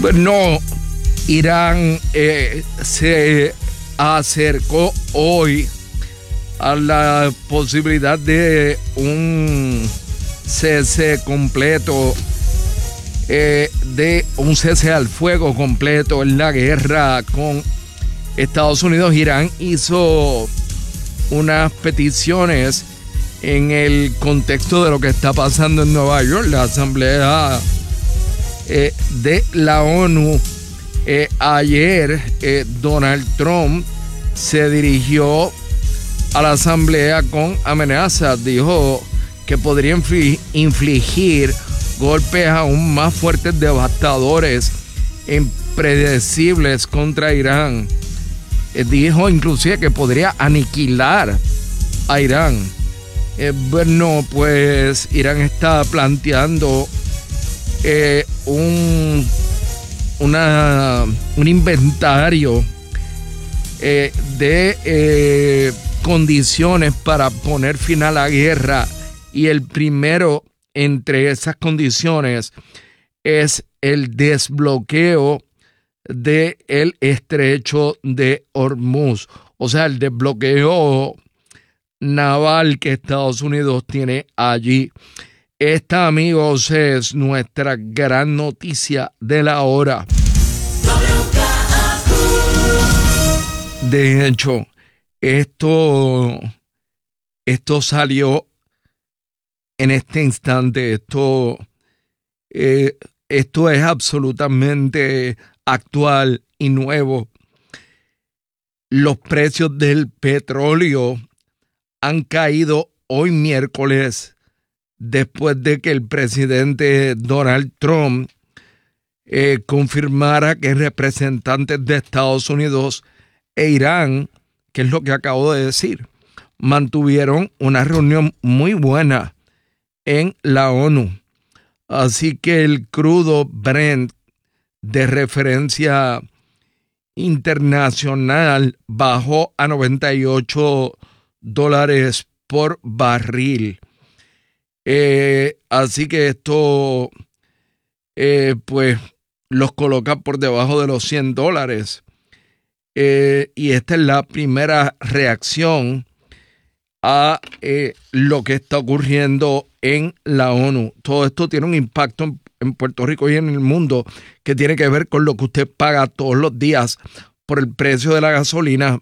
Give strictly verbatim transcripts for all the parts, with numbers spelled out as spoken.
No, Irán eh, se acercó hoy a la posibilidad de un cese completo, eh, de un cese al fuego completo en la guerra con Estados Unidos. Irán hizo unas peticiones en el contexto de lo que está pasando en Nueva York. La Asamblea eh, de la ONU, eh, ayer eh, Donald Trump se dirigió a la Asamblea con amenazas. Dijo que podría infligir golpes aún más fuertes, devastadores, impredecibles contra Irán. Eh, dijo inclusive que podría aniquilar a Irán. Eh, bueno, pues Irán está planteando eh, un, una, un inventario eh, de eh, condiciones para poner fin a la guerra, y el primero entre esas condiciones es el desbloqueo del estrecho de Hormuz, o sea, el desbloqueo naval que Estados Unidos tiene allí. Esta, amigos, es nuestra gran noticia de la hora. De hecho, esto, esto salió en este instante. Esto, eh, esto es absolutamente actual y nuevo. Los precios del petróleo han caído hoy miércoles después de que el presidente Donald Trump eh, confirmara que representantes de Estados Unidos e Irán, que es lo que acabo de decir, mantuvieron una reunión muy buena en la ONU. Así que el crudo Brent de referencia internacional bajó a noventa y ocho dólares por barril. Eh, así que esto eh, pues los coloca por debajo de los cien dólares. Eh, y esta es la primera reacción a eh, lo que está ocurriendo en la ONU. Todo esto tiene un impacto en, en Puerto Rico y en el mundo, que tiene que ver con lo que usted paga todos los días por el precio de la gasolina,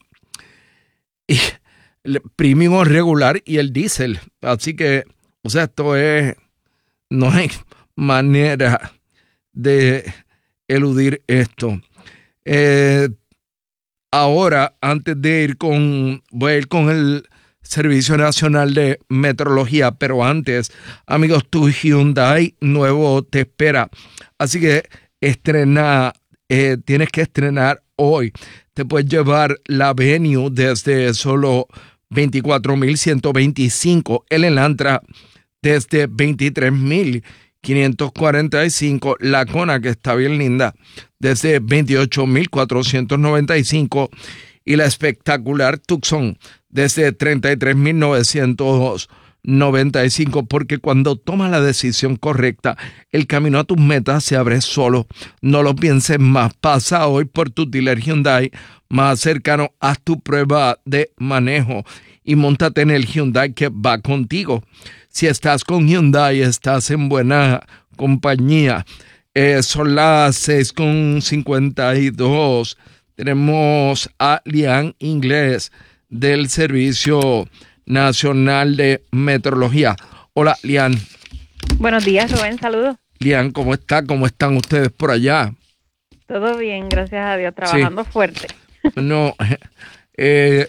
y el premium regular y el diésel. Así que, o sea, esto es, no hay manera de eludir esto. Eh, ahora, antes de ir con, voy a ir con el Servicio Nacional de Metrología, pero antes, amigos, tu Hyundai nuevo te espera. Así que estrena, eh, tienes que estrenar hoy. Te puedes llevar la Venue desde solo veinticuatro mil ciento veinticinco, el Elantra desde veintitrés mil quinientos cuarenta y cinco, la Kona, que está bien linda, desde veintiocho mil cuatrocientos noventa y cinco, y la espectacular Tucson desde treinta y tres mil novecientos noventa y cinco, porque cuando tomas la decisión correcta, el camino a tus metas se abre solo. No lo pienses más. Pasa hoy por tu dealer Hyundai más cercano, haz tu prueba de manejo y móntate en el Hyundai que va contigo. Si estás con Hyundai, estás en buena compañía. Eh, son las seis con cincuenta y dos. Tenemos a Lian Inglés del Servicio Nacional de Metrología. Hola, Lian. Buenos días, Rubén, saludos. Lian, ¿cómo está? ¿Cómo están ustedes por allá? Todo bien, gracias a Dios, trabajando sí. fuerte. No, eh,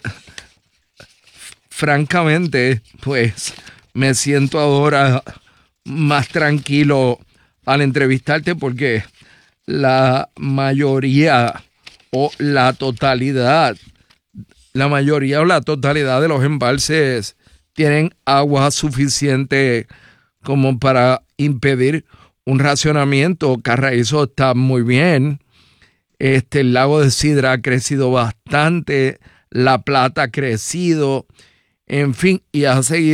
francamente, pues me siento ahora más tranquilo al entrevistarte, porque la mayoría o la totalidad La mayoría o la totalidad de los embalses tienen agua suficiente como para impedir un racionamiento. Carraízo está muy bien. Este, el lago de Sidra ha crecido bastante. La Plata ha crecido. En fin, y ha seguido